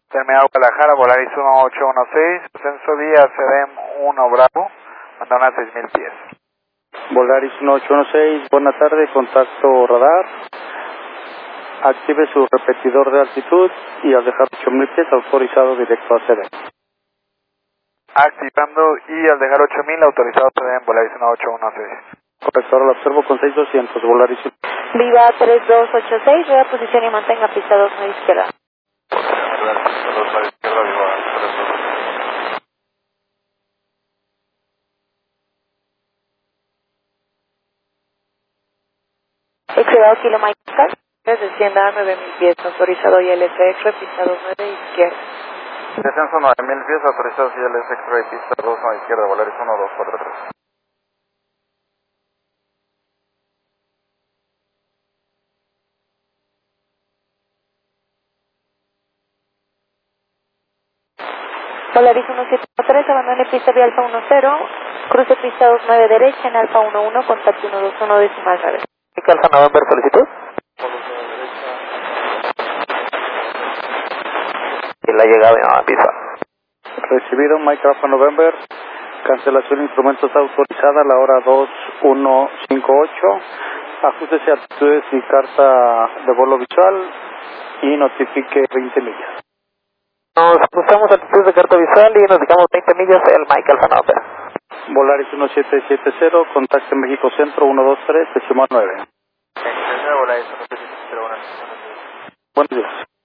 Terminal Guadalajara, Volaris 1816, ascenso vía CDM 1 Bravo, abandona 6000 pies. Volaris 1816, buena tarde, contacto radar. Active su repetidor de altitud y al dejar 8000 pies autorizado directo a CDM. Activando y al dejar 8000 autorizado CDM Volaris 1816. Correcto, ahora lo observo con 6200, Volaris. Viva 3286, vea posición y mantenga pista 2 a izquierda. Excedado Kilo Mike Oscar, descienda a 9000 pies, autorizado y LFX, pista 29 izquierda. Descenso 9000 pies, autorizado y LFX, pista 2 a izquierda, Volaris 1243. Volaris 1713, abandone pista vía Alfa 10, cruce pista 29 derecha en Alfa 11, contacto 121 decimal 9. Alfa November, solicitud. Y la llegada de pista. Recibido, Mike Alpha November, cancelación de instrumentos autorizada a la hora 2158, ajustese altitudes y carta de vuelo visual y notifique 20 millas. Nos ajustamos altitud de carta visual y nos indicamos 20 millas el Mike Alpha November. Volaris 1770, contacto México Centro 123, decimal 9. Volaris 1770, Buenos días.